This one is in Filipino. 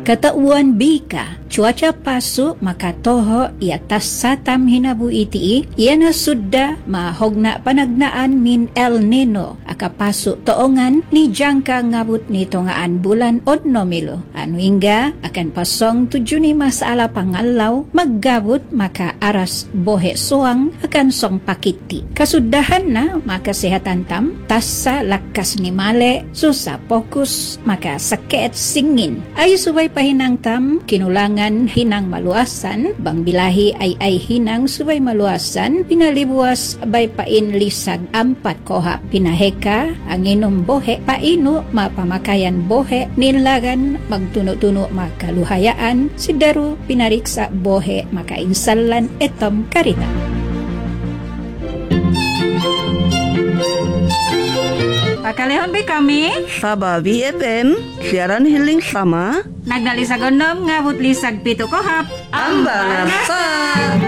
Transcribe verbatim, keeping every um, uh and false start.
Katauan bika, cuaca pasu makatoho iatas satam hinabuiti, iya na sudda mahogna panagnaan min El Nino, akapasu toongan ni jangka ngabut nito ngaan bulan Odnomilo. Anu hingga akan pasong tujuh ni masala pangalaw, maggabut maka aras bohe soang akan song pakiti. Kasudahan na makasehatan tam, tasa lakas ni male, susah fokus, maka sakit singin. Ay subay pahinang tam, kinulangan hinang maluasan, bang bilahi ay ay hinang subay maluasan, pinalibuas bay pain lisag ampat koha pinaheka, ang inom bohe, paino mapamakayan bohe, nilagan magtuno-tuno makaluhayaan, sidaru pinariksa bohe makainsalan etom karita. Pakalehon ba kami? Sa B F M, siaran hiling sama. Nagdalisag onom, ngabot lisag pito kohap. Ambang sa